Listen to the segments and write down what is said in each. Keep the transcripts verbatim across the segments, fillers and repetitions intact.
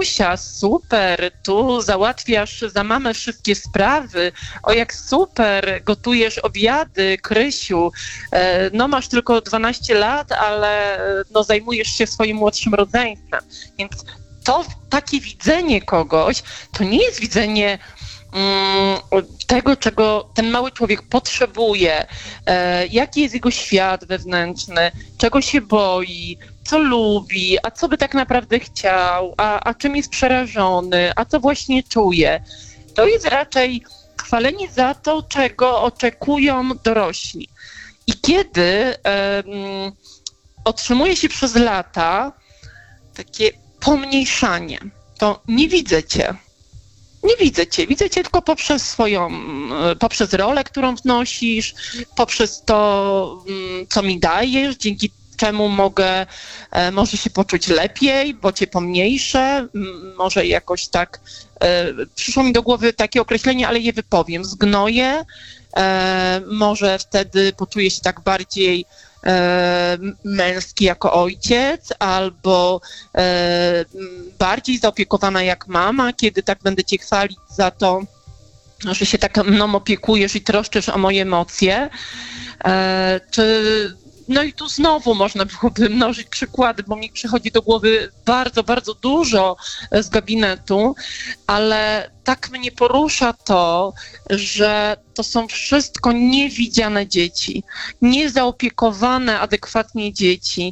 Krysiusia, super, tu załatwiasz za mamę wszystkie sprawy, o jak super, gotujesz obiady, Krysiu, no masz tylko dwanaście lat, ale no zajmujesz się swoim młodszym rodzeństwem. Więc to takie widzenie kogoś, to nie jest widzenie tego, czego ten mały człowiek potrzebuje, e, jaki jest jego świat wewnętrzny, czego się boi, co lubi, a co by tak naprawdę chciał, a, a czym jest przerażony, a co właśnie czuje. To jest raczej chwalenie za to, czego oczekują dorośli. I kiedy e, m, otrzymuje się przez lata takie pomniejszanie, to nie widzę cię. Nie widzę cię, widzę cię tylko poprzez swoją, poprzez rolę, którą wnosisz, poprzez to, co mi dajesz, dzięki czemu mogę, może się poczuć lepiej, bo cię pomniejszę, może jakoś tak, przyszło mi do głowy takie określenie, ale je wypowiem, zgnoję, może wtedy poczuję się tak bardziej E, męski jako ojciec, albo e, bardziej zaopiekowana jak mama, kiedy tak będę cię chwalić za to, że się tak mną opiekujesz i troszczysz o moje emocje. E, czy No i tu znowu można byłoby mnożyć przykłady, bo mi przychodzi do głowy bardzo, bardzo dużo z gabinetu, ale tak mnie porusza to, że to są wszystko niewidziane dzieci, niezaopiekowane adekwatnie dzieci,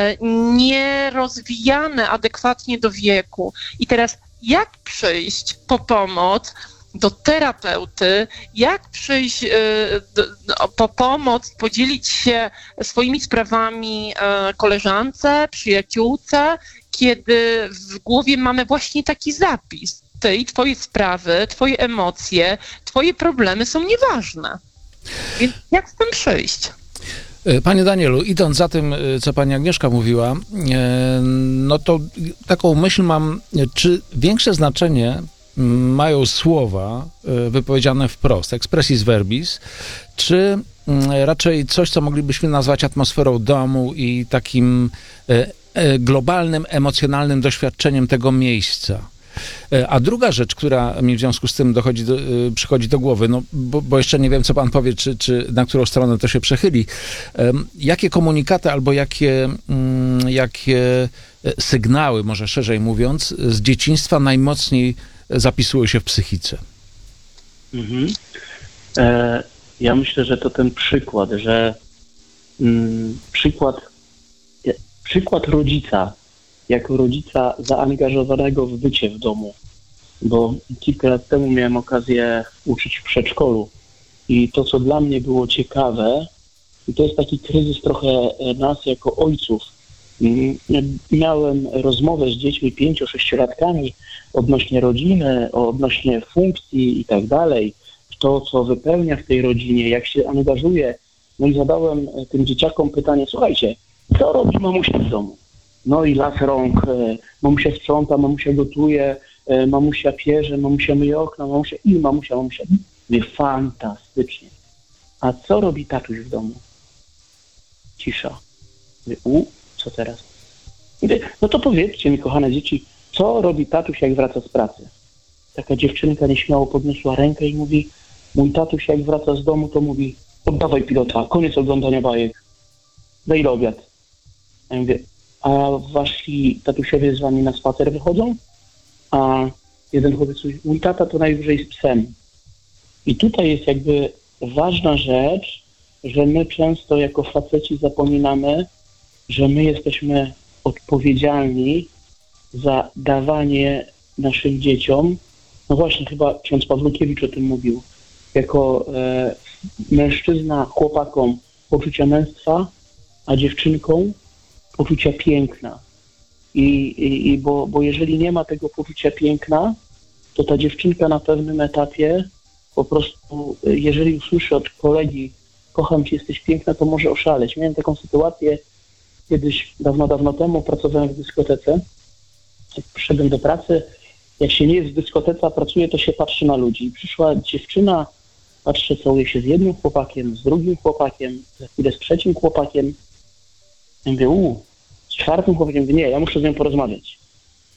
nierozwijane adekwatnie do wieku. I teraz jak przyjść po pomoc do terapeuty, jak przyjść y, do, do, po pomoc, podzielić się swoimi sprawami y, koleżance, przyjaciółce, kiedy w głowie mamy właśnie taki zapis. Ty i twoje sprawy, twoje emocje, twoje problemy są nieważne. Więc jak z tym przyjść? Panie Danielu, idąc za tym, co pani Agnieszka mówiła, no to taką myśl mam, czy większe znaczenie mają słowa wypowiedziane wprost, expressis verbis, czy raczej coś, co moglibyśmy nazwać atmosferą domu i takim globalnym, emocjonalnym doświadczeniem tego miejsca. A druga rzecz, która mi w związku z tym dochodzi do, przychodzi do głowy, no bo, bo jeszcze nie wiem, co pan powie, czy, czy na którą stronę to się przechyli. Jakie komunikaty albo jakie, jakie sygnały, może szerzej mówiąc, z dzieciństwa najmocniej zapisują się w psychice? Mhm. E, ja myślę, że to ten przykład, że mm, przykład, przykład rodzica, jako rodzica zaangażowanego w bycie w domu, bo kilka lat temu miałem okazję uczyć w przedszkolu i to, co dla mnie było ciekawe, i to jest taki kryzys trochę nas jako ojców. Miałem rozmowę z dziećmi pięcio-sześciolatkami odnośnie rodziny, odnośnie funkcji i tak dalej, to, co wypełnia w tej rodzinie, jak się angażuje. No i zadałem tym dzieciakom pytanie, słuchajcie, co robi mamusia w domu? No i las rąk, mamusia sprząta, mamusia gotuje, mamusia pierze, mamusia myje okna, mamusia i mamusia, mamusia. Mówię, fantastycznie. A co robi tatuś w domu? Cisza. Mówię, u, co teraz? Mówię, no to powiedzcie mi, kochane dzieci, co robi tatuś, jak wraca z pracy? Taka dziewczynka nieśmiało podniosła rękę i mówi, mój tatuś, jak wraca z domu, to mówi, oddawaj pilota, koniec oglądania bajek, daj obiad. A ja mówię, a wasi tatusiowie z wami na spacer wychodzą? A jeden chłopiec mówi, mój tata to najwyżej z psem. I tutaj jest jakby ważna rzecz, że my często jako faceci zapominamy, że my jesteśmy odpowiedzialni za dawanie naszym dzieciom, no właśnie chyba ksiądz Pawlukiewicz o tym mówił, jako e, mężczyzna chłopakom poczucia męstwa, a dziewczynkom poczucia piękna. I, i, i bo, bo jeżeli nie ma tego poczucia piękna, to ta dziewczynka na pewnym etapie po prostu, jeżeli usłyszy od kolegi, kocham cię, jesteś piękna, to może oszaleć. Miałem taką sytuację kiedyś, dawno, dawno temu, pracowałem w dyskotece. Jak przyszedłem do pracy, jak się nie jest w dyskotece, a pracuje, to się patrzy na ludzi. Przyszła dziewczyna, patrzę, całuje się z jednym chłopakiem, z drugim chłopakiem, za chwilę z trzecim chłopakiem. Ja mówię, uuu, z czwartym chłopakiem, mówię, nie, ja muszę z nią porozmawiać.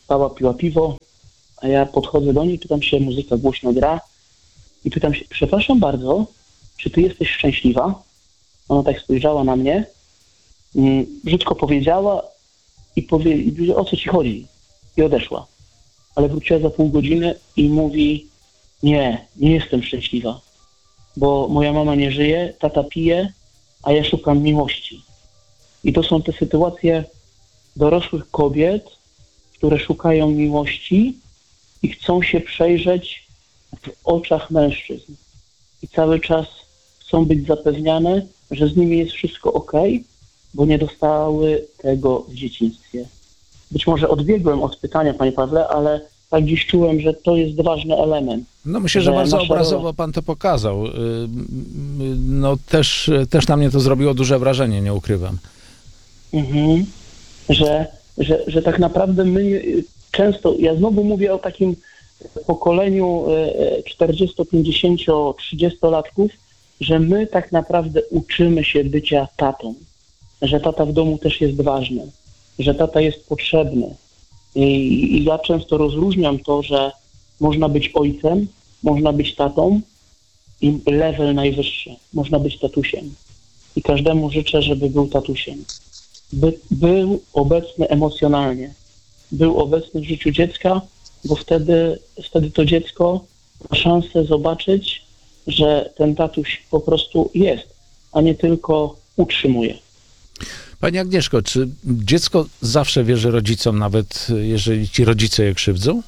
stała, piła piwo, a ja podchodzę do niej, pytam się, muzyka głośno gra i pytam się, przepraszam bardzo, czy ty jesteś szczęśliwa? Ona tak spojrzała na mnie, mm, brzydko powiedziała i powie, o co ci chodzi? I odeszła. Ale wróciła za pół godziny i mówi, nie, nie jestem szczęśliwa, bo moja mama nie żyje, tata pije, a ja szukam miłości. I to są te sytuacje dorosłych kobiet, które szukają miłości i chcą się przejrzeć w oczach mężczyzn. I cały czas chcą być zapewniane, że z nimi jest wszystko okej, bo nie dostały tego w dzieciństwie. Być może odbiegłem od pytania, panie Pawle, ale tak dziś czułem, że to jest ważny element. No myślę, że, że bardzo nasza obrazowo rola- pan to pokazał. Y, No też, też na mnie to zrobiło duże wrażenie, nie ukrywam. Mhm. Że, że, że tak naprawdę my y, często, ja znowu mówię o takim pokoleniu y, czterdziesto, pięćdziesiąt, trzydziestolatków, że my tak naprawdę uczymy się bycia tatą. Że tata w domu też jest ważny. Że tata jest potrzebny. I, I ja często rozróżniam to, że można być ojcem, można być tatą i level najwyższy. Można być tatusiem. I każdemu życzę, żeby był tatusiem. By, był obecny emocjonalnie. Był obecny w życiu dziecka, bo wtedy, wtedy to dziecko ma szansę zobaczyć, że ten tatuś po prostu jest, a nie tylko utrzymuje. Pani Agnieszko, czy dziecko zawsze wierzy rodzicom, nawet jeżeli ci rodzice je krzywdzą?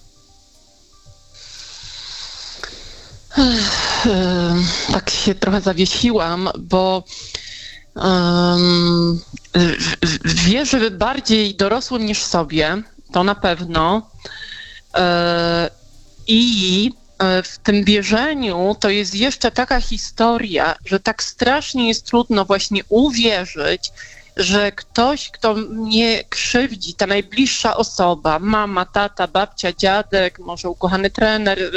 Ym, Tak się trochę zawiesiłam, bo um, wierzę bardziej dorosłym niż sobie, to na pewno. E, I e, w tym wierzeniu to jest jeszcze taka historia, że tak strasznie jest trudno właśnie uwierzyć, że ktoś, kto mnie krzywdzi, ta najbliższa osoba, mama, tata, babcia, dziadek, może ukochany trener, e,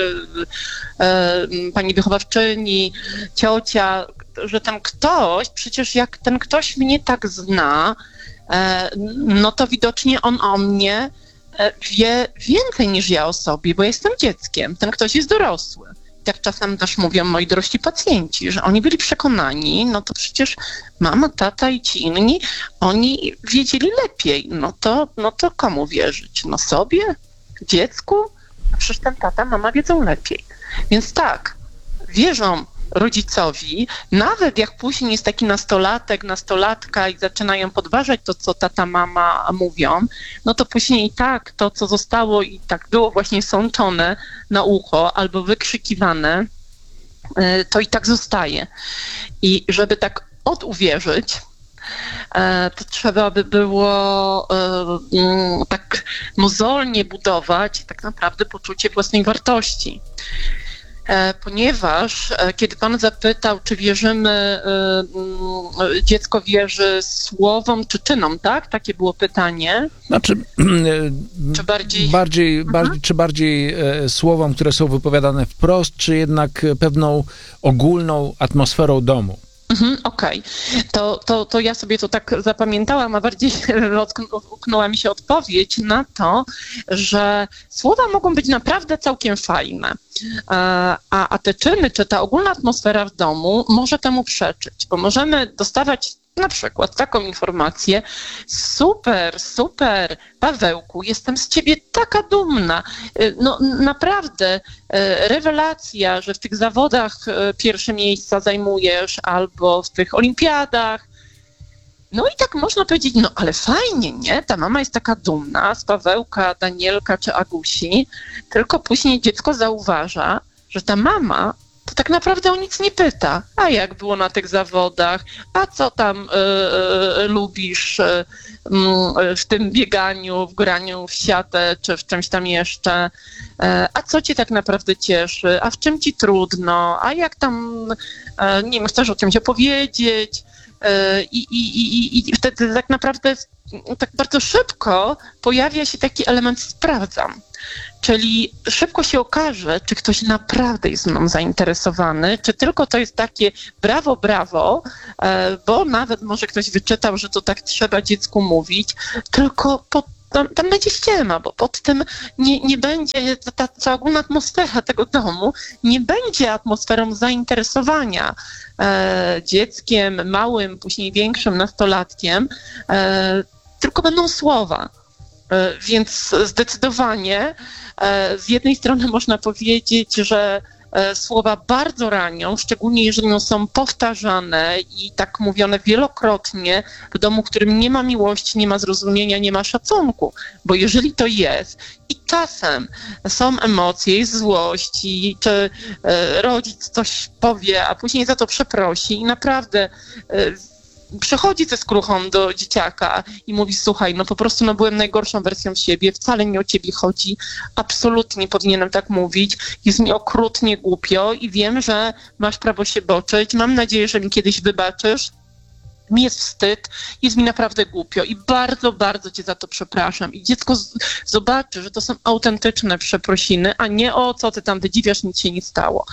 e, pani wychowawczyni, ciocia, że ten ktoś, przecież jak ten ktoś mnie tak zna, e, no to widocznie on o mnie e, wie więcej niż ja o sobie, bo ja jestem dzieckiem, ten ktoś jest dorosły. Jak czasem też mówią moi dorośli pacjenci, że oni byli przekonani, no to przecież mama, tata i ci inni, oni wiedzieli lepiej. No to, no to komu wierzyć? No sobie? Dziecku? No przecież ten tata, mama wiedzą lepiej. Więc tak, wierzą rodzicowi, nawet jak później jest taki nastolatek, nastolatka i zaczynają podważać to, co tata, mama mówią, no to później i tak to, co zostało i tak było właśnie sączone na ucho albo wykrzykiwane, to i tak zostaje. I żeby tak oduwierzyć, to trzeba by było tak mozolnie budować tak naprawdę poczucie własnej wartości. Ponieważ kiedy pan zapytał, czy wierzymy, dziecko wierzy słowom czy czynom, tak? Takie było pytanie. Znaczy, Czy bardziej... bardziej, bardziej czy bardziej e, słowom, które są wypowiadane wprost, czy jednak pewną ogólną atmosferą domu? Mhm, okej. To, to, to ja sobie to tak zapamiętałam, a bardziej utknęła mi się odpowiedź na to, że słowa mogą być naprawdę całkiem fajne, a, a te czyny, czy ta ogólna atmosfera w domu może temu przeczyć, bo możemy dostawać na przykład taką informację: super, super, Pawełku, jestem z ciebie taka dumna. No naprawdę, rewelacja, że w tych zawodach pierwsze miejsca zajmujesz albo w tych olimpiadach. No i tak można powiedzieć, no ale fajnie, nie? Ta mama jest taka dumna z Pawełka, Danielka czy Agusi, tylko później dziecko zauważa, że ta mama to tak naprawdę o nic nie pyta. A jak było na tych zawodach? A co tam y, y, lubisz y, y, w tym bieganiu, w graniu w siatę, czy w czymś tam jeszcze? Y, a co cię tak naprawdę cieszy? A w czym ci trudno? A jak tam, y, nie wiem, chcesz o czymś opowiedzieć? I, i, i, I wtedy tak naprawdę tak bardzo szybko pojawia się taki element sprawdzam. Czyli szybko się okaże, czy ktoś naprawdę jest mną zainteresowany, czy tylko to jest takie brawo, brawo, bo nawet może ktoś wyczytał, że to tak trzeba dziecku mówić, tylko po, tam, tam będzie ściema, bo pod tym nie, nie będzie, ta, ta ogólna atmosfera tego domu nie będzie atmosferą zainteresowania e, dzieckiem, małym, później większym nastolatkiem, e, tylko będą słowa. E, więc zdecydowanie e, z jednej strony można powiedzieć, że słowa bardzo ranią, szczególnie jeżeli są powtarzane i tak mówione wielokrotnie w domu, w którym nie ma miłości, nie ma zrozumienia, nie ma szacunku. Bo jeżeli to jest i czasem są emocje, jest złość i czy rodzic coś powie, a później za to przeprosi i naprawdę przychodzi ze skruchą do dzieciaka i mówi: słuchaj, no po prostu no byłem najgorszą wersją siebie, wcale nie o ciebie chodzi, absolutnie nie powinienem tak mówić, jest mi okrutnie głupio i wiem, że masz prawo się boczyć, mam nadzieję, że mi kiedyś wybaczysz. Mi jest wstyd, jest mi naprawdę głupio i bardzo, bardzo cię za to przepraszam. I dziecko z- zobaczy, że to są autentyczne przeprosiny, a nie o co ty tam wydziwiasz, nic się nie stało.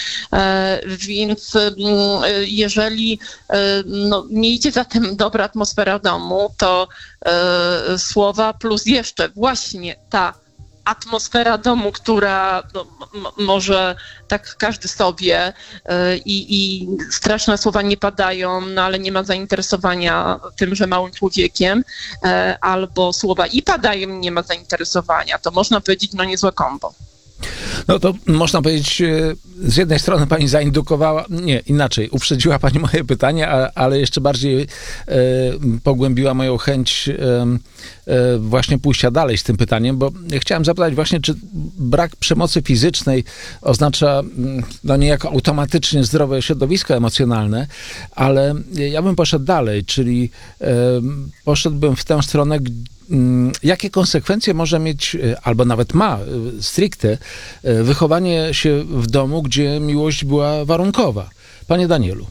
E, więc e, jeżeli e, no, nie idzie za tym dobra atmosfera domu, to e, słowa plus jeszcze właśnie ta atmosfera domu, która no, m- może tak każdy sobie y, i straszne słowa nie padają, no ale nie ma zainteresowania tymże małym człowiekiem, y, albo słowa i padają, nie ma zainteresowania. To można powiedzieć, no niezłe kombo. No to można powiedzieć, z jednej strony pani zaindukowała, nie, inaczej, uprzedziła pani moje pytanie, a, ale jeszcze bardziej e, pogłębiła moją chęć e, e, właśnie pójścia dalej z tym pytaniem, bo chciałem zapytać właśnie, czy brak przemocy fizycznej oznacza no niejako automatycznie zdrowe środowisko emocjonalne, ale ja bym poszedł dalej, czyli e, poszedłbym w tę stronę, jakie konsekwencje może mieć, albo nawet ma stricte, wychowanie się w domu, gdzie miłość była warunkowa? Panie Danielu.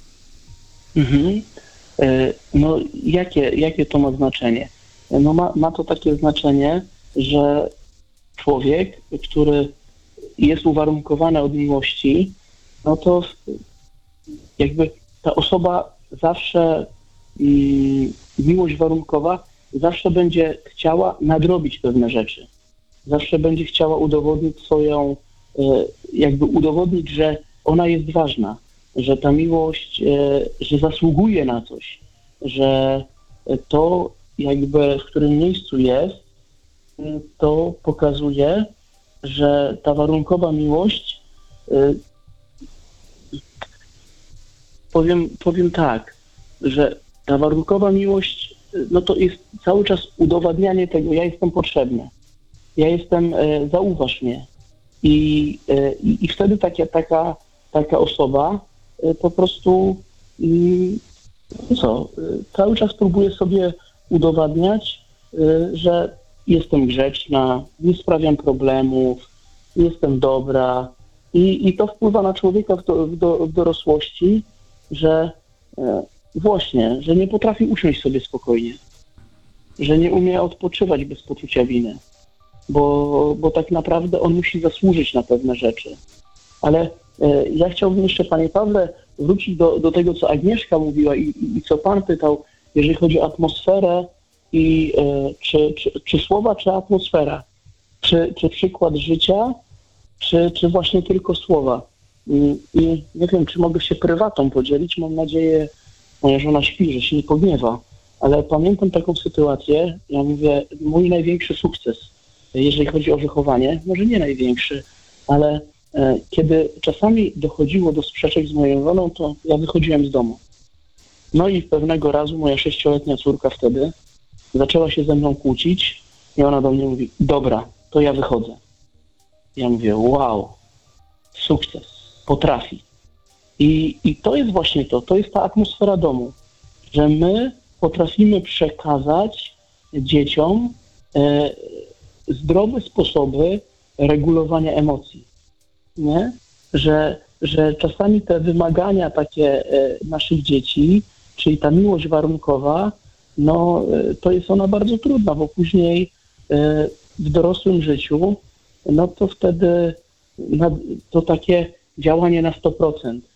Mhm. No, jakie, jakie to ma znaczenie? No ma, ma to takie znaczenie, że człowiek, który jest uwarunkowany od miłości, no to jakby ta osoba zawsze, mm, miłość warunkowa zawsze będzie chciała nadrobić pewne rzeczy. Zawsze będzie chciała udowodnić swoją, jakby udowodnić, że ona jest ważna, że ta miłość, że zasługuje na coś, że to jakby w którym miejscu jest, to pokazuje, że ta warunkowa miłość, powiem, powiem tak, że ta warunkowa miłość, no to jest cały czas udowadnianie tego, ja jestem potrzebny, ja jestem, e, zauważ mnie. I, e, i wtedy taka, taka, taka osoba e, po prostu mm, co, e, cały czas próbuje sobie udowadniać, e, że jestem grzeczna, nie sprawiam problemów, jestem dobra. I, i to wpływa na człowieka w, do, w, do, w dorosłości, że e, właśnie, że nie potrafi usiąść sobie spokojnie, że nie umie odpoczywać bez poczucia winy, bo, bo tak naprawdę on musi zasłużyć na pewne rzeczy. Ale e, ja chciałbym jeszcze, panie Pawle, wrócić do, do tego, co Agnieszka mówiła i, i, i co pan pytał, jeżeli chodzi o atmosferę i e, czy, czy, czy słowa, czy atmosfera, czy, czy przykład życia, czy, czy właśnie tylko słowa. I, I nie wiem, czy mogę się prywatą podzielić, mam nadzieję, moja żona śpi, że się nie pogniewa, ale pamiętam taką sytuację, ja mówię, mój największy sukces, jeżeli chodzi o wychowanie, może nie największy, ale e, kiedy czasami dochodziło do sprzeczek z moją żoną, to ja wychodziłem z domu. No i pewnego razu moja sześcioletnia córka wtedy zaczęła się ze mną kłócić i ona do mnie mówi: dobra, to ja wychodzę. Ja mówię: wow, sukces, potrafi. I, I to jest właśnie to, to jest ta atmosfera domu, że my potrafimy przekazać dzieciom e, zdrowe sposoby regulowania emocji, nie? Że, że czasami te wymagania takie e, naszych dzieci, czyli ta miłość warunkowa, no e, to jest ona bardzo trudna, bo później e, w dorosłym życiu, no to wtedy na, to takie działanie na sto procent.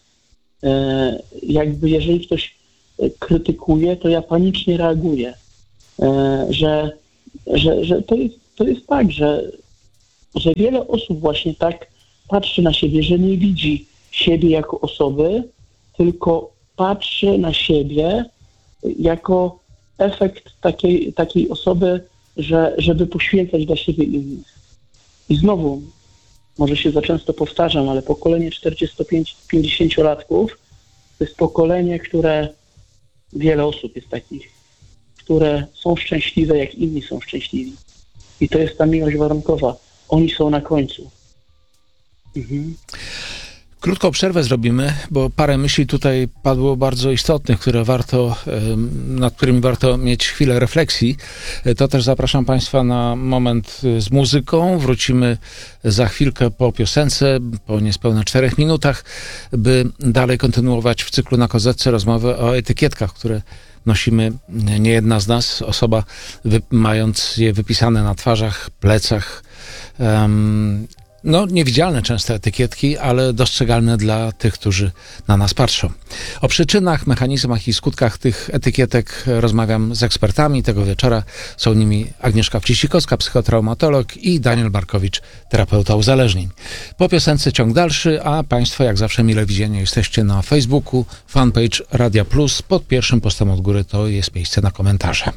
E, jakby jeżeli ktoś krytykuje, to ja panicznie reaguję, e, że że, że to, jest, to jest tak, że, że wiele osób właśnie tak patrzy na siebie, że nie widzi siebie jako osoby, tylko patrzy na siebie jako efekt takiej, takiej osoby, że, żeby poświęcać dla siebie innych. I znowu, może się za często powtarzam, ale pokolenie czterdziesto-pięćdziesięciolatków to jest pokolenie, które wiele osób jest takich, które są szczęśliwe, jak inni są szczęśliwi. I to jest ta miłość warunkowa. Oni są na końcu. Mhm. Krótką przerwę zrobimy, bo parę myśli tutaj padło bardzo istotnych, które warto, nad którymi warto mieć chwilę refleksji. To też zapraszam Państwa na moment z muzyką. Wrócimy za chwilkę po piosence, po niespełna czterech minutach, by dalej kontynuować w cyklu Na Kozetce rozmowę o etykietkach, które nosimy nie jedna z nas, osoba wy, mając je wypisane na twarzach, plecach, um, no, niewidzialne często etykietki, ale dostrzegalne dla tych, którzy na nas patrzą. O przyczynach, mechanizmach i skutkach tych etykietek rozmawiam z ekspertami. Tego wieczora są nimi Agnieszka Wcisikowska, psychotraumatolog, i Daniel Markowicz, terapeuta uzależnień. Po piosence ciąg dalszy, a Państwo jak zawsze mile widzieni jesteście na Facebooku, fanpage Radia Plus. Pod pierwszym postem od góry to jest miejsce na komentarze.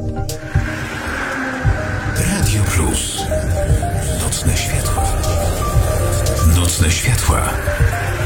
Radio Plus. Nocne światła. Nocne światła.